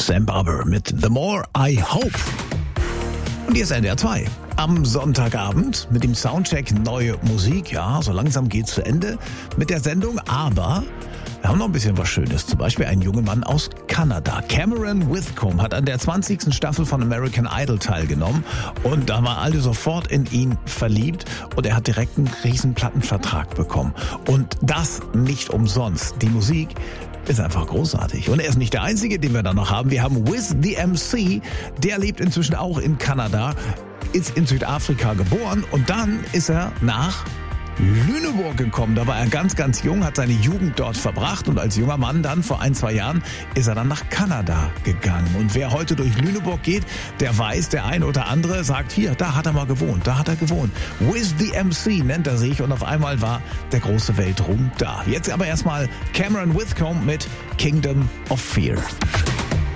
Sam Barber mit The More I Hope. Und hier ist NDR 2. Am Sonntagabend mit dem Soundcheck neue Musik. Ja, so langsam geht's zu Ende mit der Sendung, aber wir haben noch ein bisschen was Schönes. Zum Beispiel ein junger Mann aus Kanada. Cameron Whitcomb hat an der 20. Staffel von American Idol teilgenommen und da waren alle sofort in ihn verliebt und er hat direkt einen riesen Plattenvertrag bekommen. Und das nicht umsonst. Die Musik ist einfach großartig. Und er ist nicht der Einzige, den wir da noch haben. Wir haben Wiz the MC, der lebt inzwischen auch in Kanada, ist in Südafrika geboren und dann ist er nach Lüneburg gekommen. Da war er ganz, ganz jung, hat seine Jugend dort verbracht und als junger Mann dann vor 1-2 Jahren ist er dann nach Kanada gegangen. Und wer heute durch Lüneburg geht, der weiß, der ein oder andere sagt, hier, da hat er mal gewohnt, da hat er gewohnt. Wiz the MC nennt er sich und auf einmal war der große Weltruhm da. Jetzt aber erstmal Cameron Whitcomb mit Kingdom of Fear.